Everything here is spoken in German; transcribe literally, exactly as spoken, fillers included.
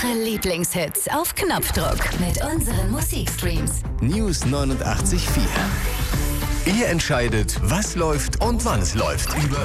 Eure Lieblingshits auf Knopfdruck mit unseren Musikstreams. News neunundachtzig Komma vier. Ihr entscheidet, was läuft und wann es läuft. Über